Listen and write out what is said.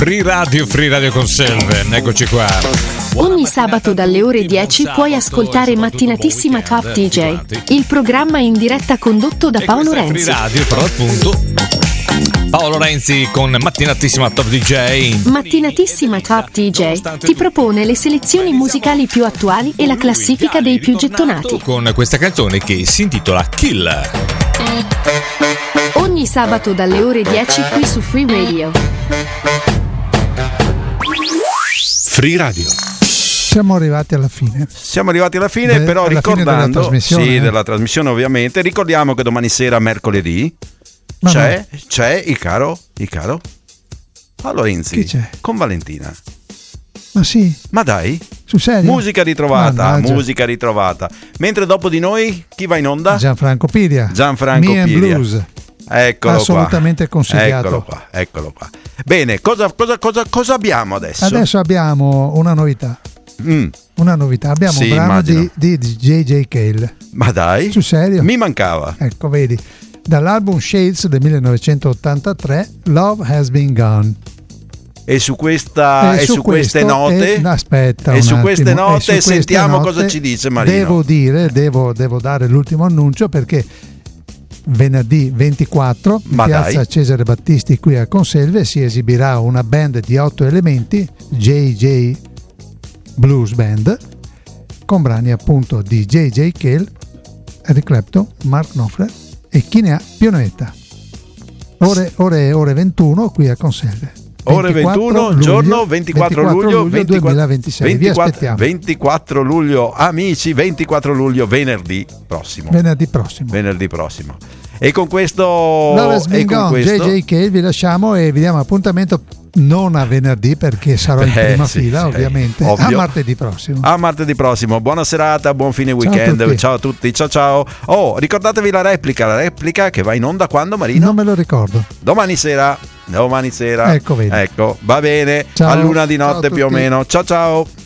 Free Radio Conselve, eccoci qua. Ogni sabato dalle ore 10 puoi ascoltare Mattinatissima Top DJ, il programma in diretta condotto da Paolo Renzi. Free Radio, però appunto Paolo Renzi con Mattinatissima Top DJ. Mattinatissima Top DJ ti propone le selezioni musicali più attuali e la classifica dei più gettonati. Con questa canzone che si intitola Kill. Ogni sabato dalle ore 10 qui su Free Radio. Free Radio. Siamo arrivati alla fine. Però alla ricordando fine della trasmissione ovviamente, ricordiamo che domani sera, mercoledì, c'è il caro Paolo Renzi. Chi c'è? Con Valentina. Ma sì? Ma dai? Sul serio? Musica ritrovata. Mentre dopo di noi chi va in onda? Gianfranco Piria. Me and Blues. Eccolo assolutamente qua. consigliato. Eccolo qua. Bene, cosa abbiamo adesso? Adesso abbiamo una novità. Abbiamo un brano di J.J. Cale. Ma dai? Sul serio? Mi mancava. Ecco, vedi, dall'album Shades del 1983, Love Has Been Gone. E su queste note sentiamo cosa ci dice Marino. Devo dare l'ultimo annuncio, perché venerdì 24 in piazza Cesare Battisti qui a Conselve si esibirà una band di 8 elementi, JJ Blues Band, con brani appunto di J.J. Cale, Eric Clapton, Mark Knopfler e chi ne ha più ne metta. Ore 21 qui a Conselve. Ore 21, giorno 24 luglio 2026. Vi aspettiamo. 24 luglio, amici, 24 luglio, venerdì prossimo. E con questo J.J. Cale vi lasciamo e vi diamo appuntamento non a venerdì, perché sarò in prima fila, ovviamente, ovvio. A martedì prossimo. Buona serata, buon fine weekend. Ciao a tutti, ciao. Oh, ricordatevi la replica che va in onda quando, Marino? Non me lo ricordo. Domani sera. Ecco, vedi. Ecco, va bene. Ciao. A luna di notte più o meno. Ciao.